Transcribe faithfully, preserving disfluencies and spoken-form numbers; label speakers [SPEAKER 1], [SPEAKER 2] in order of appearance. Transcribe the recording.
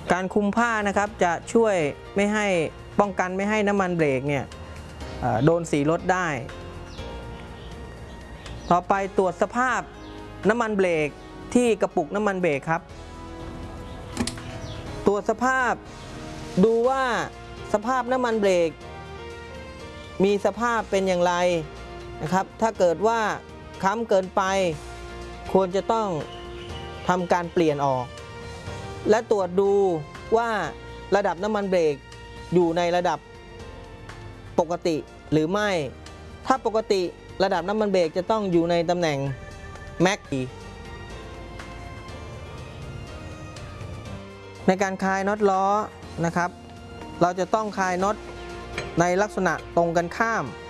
[SPEAKER 1] การคุมผ้านะครับจะช่วยไม่ให้ป้องกันไม่ให้น้ำมันเบรกเนี่ยโดนสีรถได้ต่อไปตรวจสภาพน้ำมันเบรกที่กระปุกน้ำมันเบรกครับตรวจสภาพดูว่าสภาพน้ำมันเบรกมีสภาพเป็นอย่างไรนะครับถ้าเกิดว่าค้ำเกินไปควรจะต้องทำการเปลี่ยนออกและตรวจดูว่าระดับน้ำมันเบรกอยู่ในระดับปกติหรือไม่ถ้าปกติระดับน้ำมันเบรกจะต้องอยู่ในตำแหน่งแม็กซ์ในการคลายน็อตล้อนะครับเราจะต้องคลายน็อตในลักษณะตรงกันข้าม